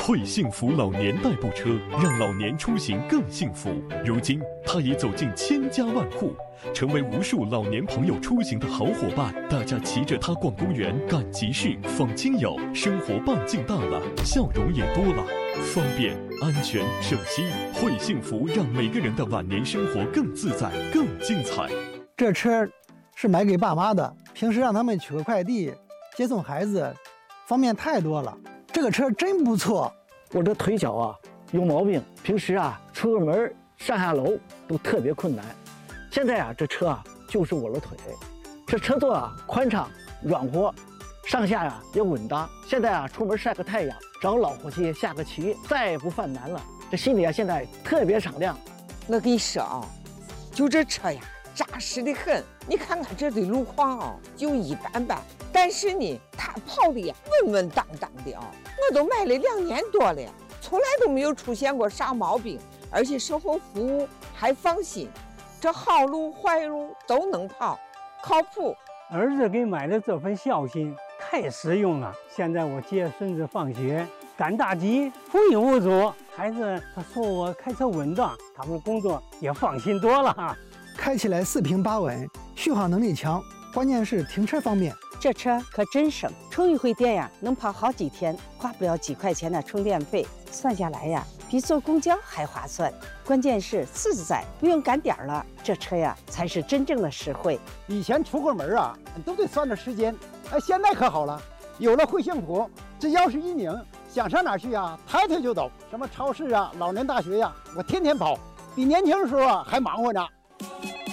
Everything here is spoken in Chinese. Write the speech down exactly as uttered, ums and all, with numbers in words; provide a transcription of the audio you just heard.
惠幸福老年代步车，让老年出行更幸福。如今，它已走进千家万户，成为无数老年朋友出行的好伙伴。大家骑着它逛公园、赶集市、访亲友，生活半径大了，笑容也多了。方便、安全、省心，惠幸福让每个人的晚年生活更自在、更精彩。 这车是买给爸妈的，平时让他们取个快递、接送孩子，方便太多了。这个车真不错。 我这腿脚啊有毛病，平时啊出个门上下楼都特别困难。现在啊这车啊就是我的腿，这车座啊宽敞软和，上下呀、啊、也稳当。现在啊出门晒个太阳，找老伙计下个棋，再也不犯难了。这心里啊现在特别敞亮。 我跟你说啊，就这车呀扎实的很。你看看这的路况啊就一般般，但是呢它跑的呀稳稳当当的啊。我都买了两年多了，从来都没有出现过啥毛病，而且售后服务还放心，这好路坏路都能跑，靠谱。 儿子给买的这份孝心太实用了。现在我接孙子放学赶大集无影无阻，孩子他说我开车稳当，他们工作也放心多了。 开起来四平八稳，续航能力强，关键是停车方便。 这车可真省，充一回电呀，能跑好几天，花不了几块钱的充电费，算下来呀，比坐公交还划算。关键是自在，不用赶点儿了，这车呀才是真正的实惠。 以前出个门啊，都得算着时间，哎，现在可好了，有了惠幸福，只要是一拧，想上哪去呀，抬腿就走。什么超市啊、老年大学呀，我天天跑，比年轻的时候啊还忙活呢。